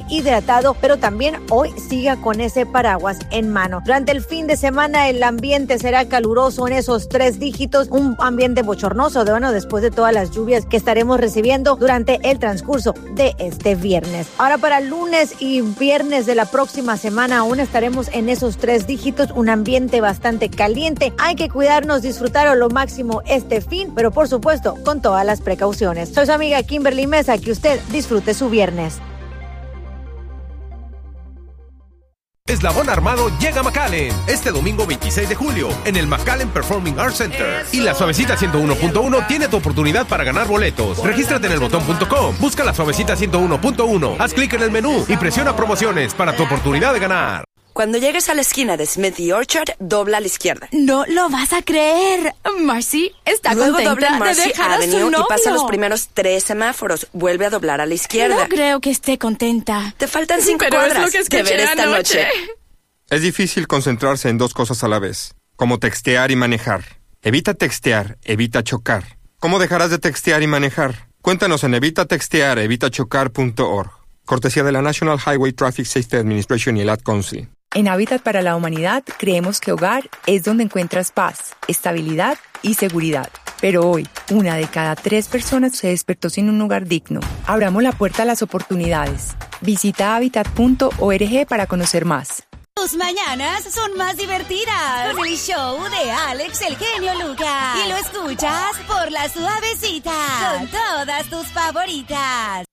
hidratado, pero también hoy siga con ese paraguas en mano. Durante el fin de semana el ambiente será caluroso en esos 3 dígitos, un ambiente bochornoso, después de todas las lluvias que estaremos recibiendo durante el transcurso de este viernes. Ahora para lunes y viernes de la próxima semana aún estaremos en esos 3 dígitos, un ambiente bastante caliente. Hay que cuidarnos, disfrutar lo máximo este fin, pero por supuesto con todas las precauciones. Soy su amiga Kimberly Mesa, que usted disfrute su viernes. Eslabón Armado llega a McAllen este domingo 26 de julio en el McAllen Performing Arts Center. Y la Suavecita 101.1 tiene tu oportunidad para ganar boletos. Regístrate en elbotón.com, busca la Suavecita 101.1, haz clic en el menú y presiona promociones para tu oportunidad de ganar. Cuando llegues a la esquina de Smith y Orchard, dobla a la izquierda. No lo vas a creer. Marcy está Luego contenta dobla en Marcy de dejar Avenue a su novio. y pasa los primeros 3 semáforos. Vuelve a doblar a la izquierda. No creo que esté contenta. Te faltan 5 Pero cuadras. es lo que escuché de ver esta anoche. noche. Es difícil concentrarse en 2 cosas a la vez, como textear y manejar. Evita textear, evita chocar. ¿Cómo dejarás de textear y manejar? Cuéntanos en evitachocar.org. Cortesía de la National Highway Traffic Safety Administration y el Ad Council. En Hábitat para la Humanidad creemos que hogar es donde encuentras paz, estabilidad y seguridad. Pero hoy, 1 de cada 3 personas se despertó sin un lugar digno. Abramos la puerta a las oportunidades. Visita Habitat.org para conocer más. Tus mañanas son más divertidas con el show de Alex el Genio Lucas. Y lo escuchas por La Suavecita con todas tus favoritas.